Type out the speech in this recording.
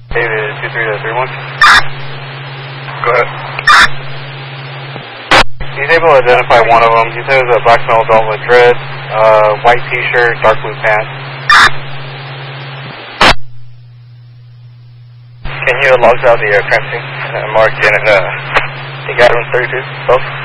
David 23-31. Go ahead. He's able to identify one of them. He says a black male adult with dread, white t-shirt, dark blue pants. Can you log out the crime scene? Mark Janet, the guy room 32, both?